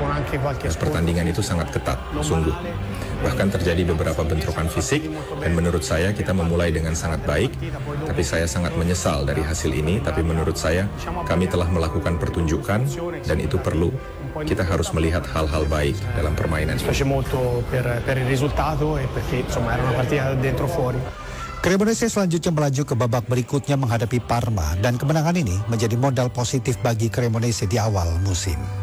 Pertandingan itu sangat ketat, sungguh. Bahkan terjadi beberapa bentrokan fisik, dan menurut saya kita memulai dengan sangat baik, tapi saya sangat menyesal dari hasil ini, tapi menurut saya kami telah melakukan pertunjukan, dan itu perlu. Kita harus melihat hal-hal baik dalam permainan. Cremonese selanjutnya melaju ke babak berikutnya menghadapi Parma, dan kemenangan ini menjadi modal positif bagi Cremonese di awal musim.